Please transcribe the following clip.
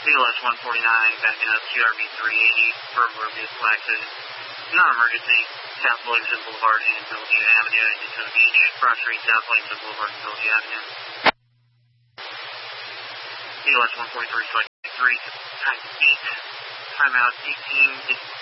CLS 149 backing up QRV 380, Burglar vehicle accident. Non-emergency, South Williamson Boulevard and Philadelphia Avenue, and Daytona Beach, Cross Street, South Williamson Boulevard and Philadelphia Avenue. CLS 143, flight 3, time 8, timeout 18.